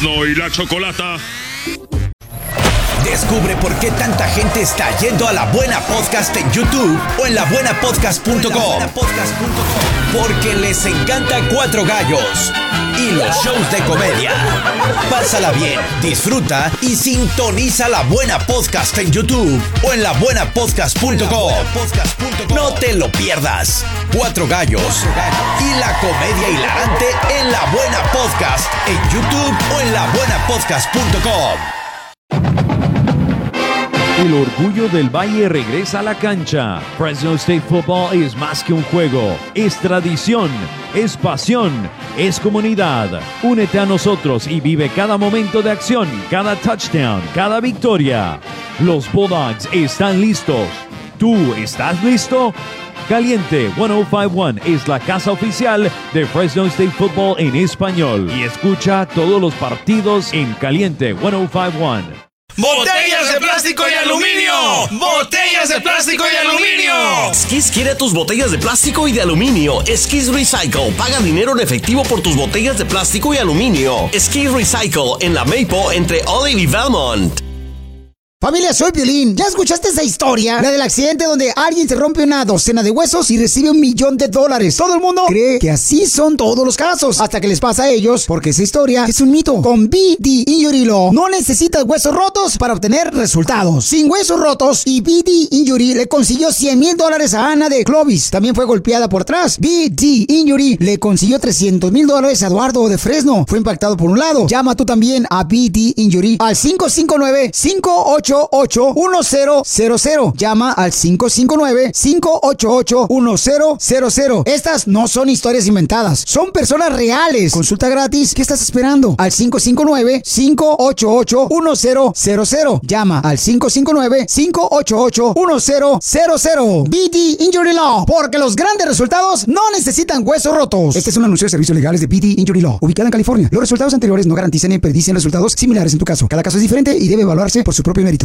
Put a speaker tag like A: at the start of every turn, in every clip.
A: Erazno y la Chocolata.
B: Descubre por qué tanta gente está yendo a La Buena Podcast en YouTube o en labuenapodcast.com. Porque les encanta Cuatro Gallos y los shows de comedia. Pásala bien, disfruta y sintoniza La Buena Podcast en YouTube o en labuenapodcast.com. No te lo pierdas. Cuatro Gallos y la comedia hilarante en La Buena Podcast en YouTube o en labuenapodcast.com.
C: El orgullo del Valle regresa a la cancha. Fresno State Football es más que un juego, es tradición, es pasión, es comunidad. Únete a nosotros y vive cada momento de acción, cada touchdown, cada victoria. Los Bulldogs están listos. ¿Tú estás listo? Caliente 1051 es la casa oficial de Fresno State Football en español y escucha todos los partidos en Caliente 1051.
D: ¡Botellas de plástico y aluminio! ¡Botellas de plástico y aluminio!
E: Skis quiere tus botellas de plástico y de aluminio. Skis Recycle. Paga dinero en efectivo por tus botellas de plástico y aluminio. Skis Recycle en la Maple entre Olive y Valmont.
F: Familia, soy Piolín. ¿Ya escuchaste esa historia? La del accidente donde alguien se rompe una docena de huesos y recibe $1 millón. Todo el mundo cree que así son todos los casos, hasta que les pasa a ellos, porque esa historia es un mito. Con BD Injury Law no necesitas huesos rotos para obtener resultados. Sin huesos rotos, y BD Injury le consiguió $100,000 a Ana de Clovis. También fue golpeada por atrás. BD Injury le consiguió $300,000 a Eduardo de Fresno. Fue impactado por un lado. Llama tú también a BD Injury al 559-588-1000. Llama al 559-588-1000. Estas no son historias inventadas, son personas reales. Consulta gratis. ¿Qué estás esperando? Al 559-588-1000. Llama al 559-588-1000. BD Injury Law, porque los grandes resultados no necesitan huesos rotos. Este es un anuncio de servicios legales de BD Injury Law, ubicada en California. Los resultados anteriores no garantizan ni predicen resultados similares en tu caso. Cada caso es diferente y debe evaluarse por su propio mérito.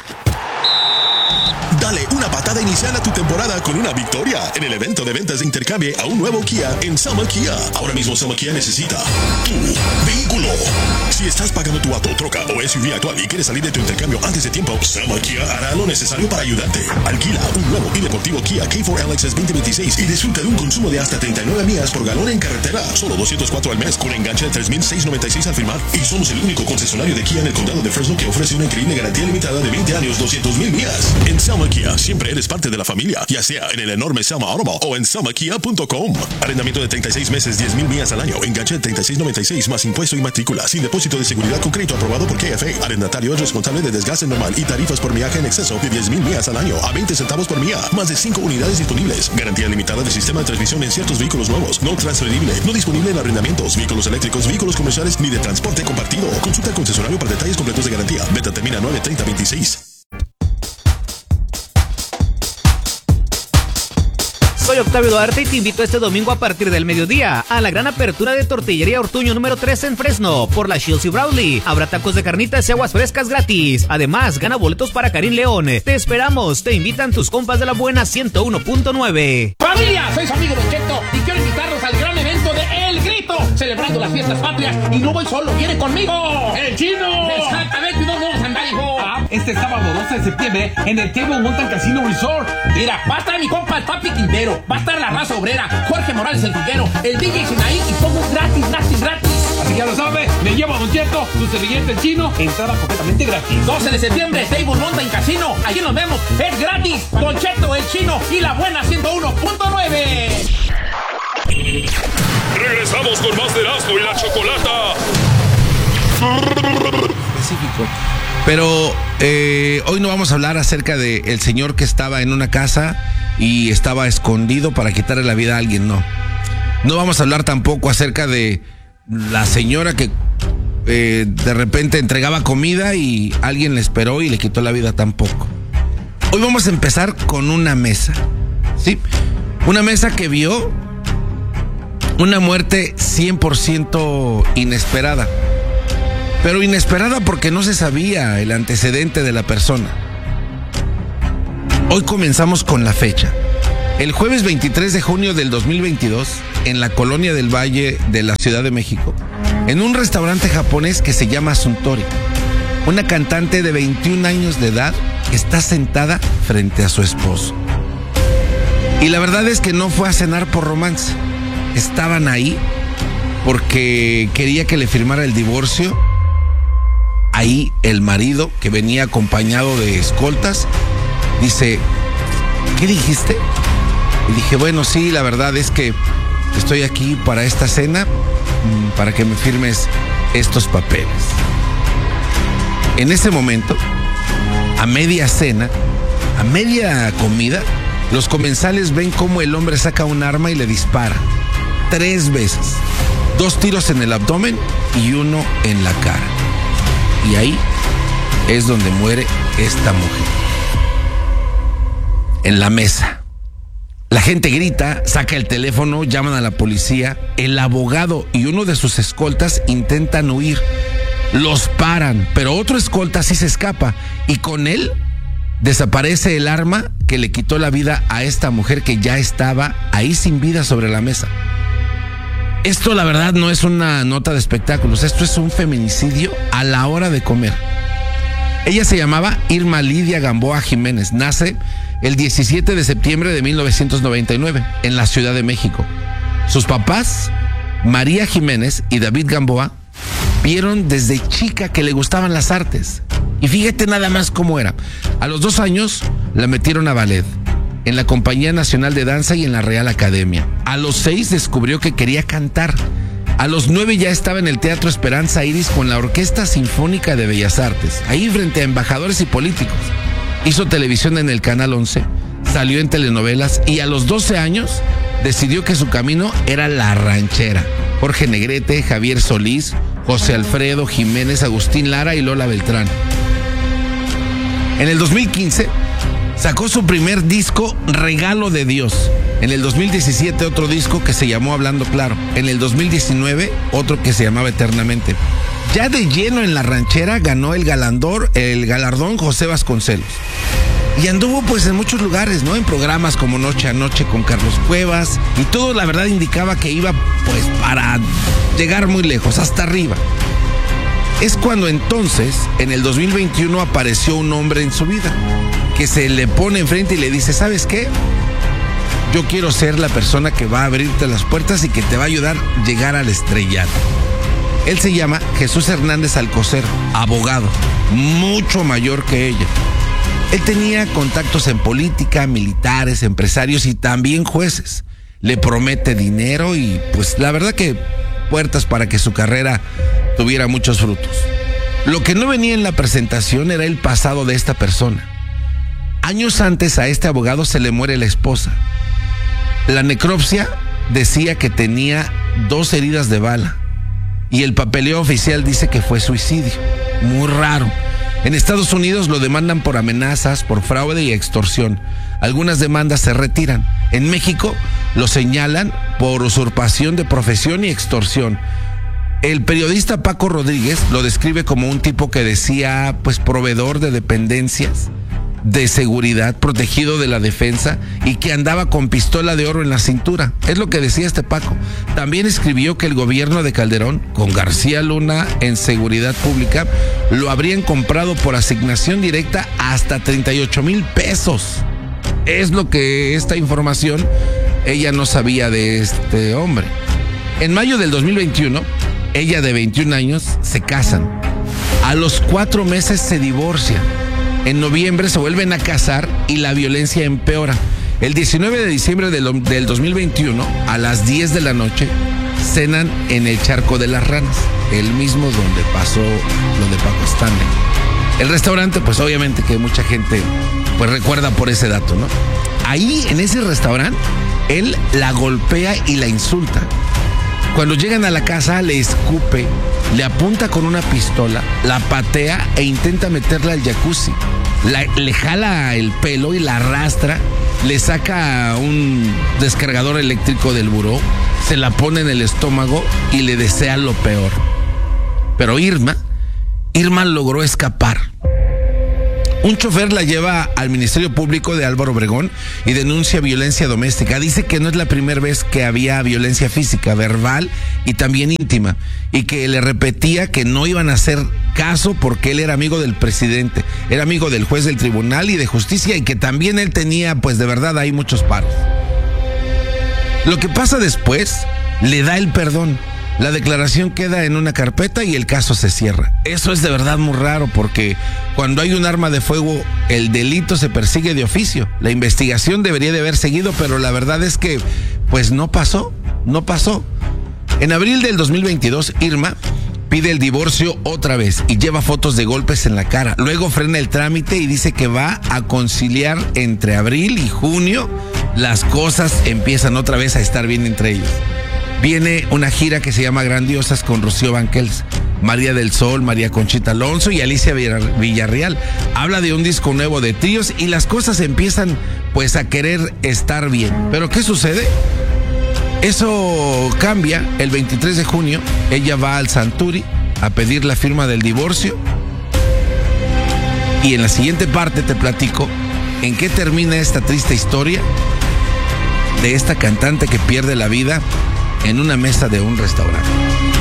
G: Dale una patada inicial a tu temporada con una victoria en el evento de ventas de intercambio a un nuevo Kia en Selma Kia. Ahora mismo Selma Kia necesita tu vehículo. Si estás pagando tu auto, troca o SUV actual y quieres salir de tu intercambio antes de tiempo, Selma Kia hará lo necesario para ayudarte. Alquila un nuevo y deportivo Kia K4 LXS 2026 y disfruta de un consumo de hasta 39 millas por galón en carretera. Solo $204 al mes con enganche de $3,696 al firmar. Y somos el único concesionario de Kia en el condado de Fresno que ofrece una increíble garantía limitada de 20 años, 200,000 millas. En Selma Kia siempre eres parte de la familia, ya sea en el enorme Selma Automall o en selmakia.com. Arrendamiento de 36 meses, 10,000 millas al año. Enganche de $36,96 más impuesto y matrícula. Sin depósito de seguridad con crédito aprobado por KFA. Arrendatario es responsable de desgaste normal y tarifas por millaje en exceso de 10,000 millas al año a 20 centavos por milla. Más de 5 unidades disponibles. Garantía limitada de sistema de transmisión en ciertos vehículos nuevos. No transferible. No disponible en arrendamientos, vehículos eléctricos, vehículos comerciales ni de transporte compartido. Consulta al concesionario para detalles completos de garantía. Venta termina 9/30/26.
H: Soy Octavio Duarte y te invito este domingo a partir del mediodía a la gran apertura de Tortillería Ortuño número 3 en Fresno por la Shields y Bradley. Habrá tacos de carnitas y aguas frescas gratis. Además, gana boletos para Karim León. Te esperamos. Te invitan tus compas de la buena 101.9.
I: ¡Familia! Soy su amigo Don Cheto y quiero invitarlos al gran evento de El Grito, celebrando las fiestas patrias. Y no voy solo, viene conmigo. ¡El Chino! Exactamente, no vamos a andar, hijo.
J: Este sábado 12 de septiembre en el Table Mountain Casino Resort.
I: Mira, va a estar mi compa el Papi Quintero, va a estar la raza obrera, Jorge Morales el Figuero, el DJ Sinaí y pongo gratis.
J: Así que ya lo sabe, me llevo a Don Cheto, su servillete el Chino, entrada completamente gratis.
I: 12 de septiembre, Table Mountain Casino, allí nos vemos, es gratis. Don Cheto, el Chino y la buena 101.9.
A: Regresamos con más de Erazno y la Chocolata.
K: Específico. Pero hoy no vamos a hablar acerca del señor que estaba en una casa y estaba escondido para quitarle la vida a alguien, no. No vamos a hablar tampoco acerca de la señora que de repente entregaba comida y alguien le esperó y le quitó la vida, tampoco. Hoy vamos a empezar con una mesa, ¿sí? Una mesa que vio una muerte 100% inesperada. Pero inesperada porque no se sabía el antecedente de la persona. Hoy comenzamos con la fecha. El jueves 23 de junio del 2022, en la colonia del Valle de la Ciudad de México, en un restaurante japonés que se llama Suntory. Una cantante de 21 años de edad está sentada frente a su esposo. Y la verdad es que no fue a cenar por romance. Estaban ahí porque quería que le firmara el divorcio. Ahí el marido, que venía acompañado de escoltas, dice: ¿qué dijiste? Y dije: bueno, sí, la verdad es que estoy aquí para esta cena, para que me firmes estos papeles. En ese momento, a media cena, a media comida, los comensales ven cómo el hombre saca un arma y le dispara 3 veces. 2 tiros en el abdomen y 1 en la cara. Y ahí es donde muere esta mujer. En la mesa. La gente grita, saca el teléfono, llaman a la policía. El abogado y uno de sus escoltas intentan huir. Los paran, pero otro escolta sí se escapa. Y con él desaparece el arma que le quitó la vida a esta mujer que ya estaba ahí sin vida sobre la mesa. Esto, la verdad, no es una nota de espectáculos. Esto es un feminicidio a la hora de comer. Ella se llamaba Irma Lidia Gamboa Jiménez. Nace el 17 de septiembre de 1999 en la Ciudad de México. Sus papás, María Jiménez y David Gamboa, vieron desde chica que le gustaban las artes. Y fíjate nada más cómo era. A los 2 años la metieron a ballet, en la Compañía Nacional de Danza y en la Real Academia. A los 6 descubrió que quería cantar. A los 9 ya estaba en el Teatro Esperanza Iris con la Orquesta Sinfónica de Bellas Artes, ahí frente a embajadores y políticos. Hizo televisión en el Canal 11, salió en telenovelas y a los 12 años decidió que su camino era la ranchera. Jorge Negrete, Javier Solís, José Alfredo Jiménez, Agustín Lara y Lola Beltrán. En el 2015 sacó su primer disco, Regalo de Dios. En el 2017 otro disco que se llamó Hablando Claro. En el 2019 otro que se llamaba Eternamente. Ya de lleno en la ranchera ganó el galardón José Vasconcelos. Y anduvo pues en muchos lugares, ¿no? En programas como Noche a Noche con Carlos Cuevas. Y todo, la verdad, indicaba que iba pues para llegar muy lejos, hasta arriba. Es cuando entonces, en el 2021, apareció un hombre en su vida que se le pone enfrente y le dice: ¿sabes qué? Yo quiero ser la persona que va a abrirte las puertas y que te va a ayudar a llegar al estrellato. Él se llama Jesús Hernández Alcocer, abogado, mucho mayor que ella. Él tenía contactos en política, militares, empresarios y también jueces. Le promete dinero y pues la verdad que puertas para que su carrera tuviera muchos frutos. Lo que no venía en la presentación era el pasado de esta persona. Años antes a este abogado se le muere la esposa. La necropsia decía que tenía 2 heridas de bala y el papeleo oficial dice que fue suicidio. Muy raro. En Estados Unidos lo demandan por amenazas, por fraude y extorsión. Algunas demandas se retiran. En México lo señalan por usurpación de profesión y extorsión. El periodista Paco Rodríguez lo describe como un tipo que decía, pues, proveedor de dependencias de seguridad, protegido de la defensa y que andaba con pistola de oro en la cintura. Es lo que decía este Paco. También escribió que el gobierno de Calderón, con García Luna en seguridad pública, lo habrían comprado por asignación directa hasta 38,000 pesos. Es lo que esta información ella no sabía de este hombre. En mayo del 2021, ella de 21 años se casan. A los 4 meses se divorcian. En noviembre se vuelven a casar y la violencia empeora. El 19 de diciembre del 2021, a las 10 de la noche, cenan en el Charco de las Ranas, el mismo donde pasó lo de Paco Stanley. El restaurante, pues obviamente que mucha gente pues recuerda por ese dato, ¿no? Ahí, en ese restaurante, él la golpea y la insulta. Cuando llegan a la casa, le escupe, le apunta con una pistola, la patea e intenta meterla al jacuzzi. Le jala el pelo y la arrastra, le saca un descargador eléctrico del buró, se la pone en el estómago y le desea lo peor. Pero Irma logró escapar. Un chofer la lleva al Ministerio Público de Álvaro Obregón y denuncia violencia doméstica. Dice que no es la primera vez que había violencia física, verbal y también íntima, y que le repetía que no iban a hacer caso porque él era amigo del presidente, era amigo del juez del tribunal y de justicia, y que también él tenía, pues de verdad, ahí muchos paros. Lo que pasa después, le da el perdón. La declaración queda en una carpeta y el caso se cierra. Eso es de verdad muy raro, porque cuando hay un arma de fuego, el delito se persigue de oficio. La investigación debería de haber seguido, pero la verdad es que pues no pasó. En abril del 2022, Irma pide el divorcio otra vez y lleva fotos de golpes en la cara. Luego frena el trámite y dice que va a conciliar entre abril y junio. Las cosas empiezan otra vez a estar bien entre ellos. Viene una gira que se llama Grandiosas con Rocío Banquels, María del Sol, María Conchita Alonso y Alicia Villarreal. Habla de un disco nuevo de tríos y las cosas empiezan pues a querer estar bien. ¿Pero qué sucede? Eso cambia. El 23 de junio ella va al Santuri a pedir la firma del divorcio. Y en la siguiente parte te platico en qué termina esta triste historia de esta cantante que pierde la vida en una mesa de un restaurante.